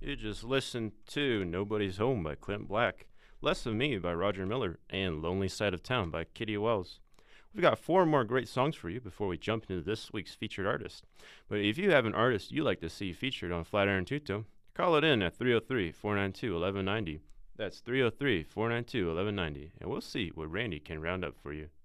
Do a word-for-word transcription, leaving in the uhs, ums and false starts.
You just listened to Nobody's Home by Clint Black, Less of Me by Roger Miller, and Lonely Side of Town by Kitty Wells. We've got four more great songs for you before we jump into this week's featured artist. But if you have an artist you'd like to see featured on Flatiron Tuto, call it in at three oh three, four nine two, one one nine oh. That's three oh three, four nine two, one one nine oh, and we'll see what Randy can round up for you.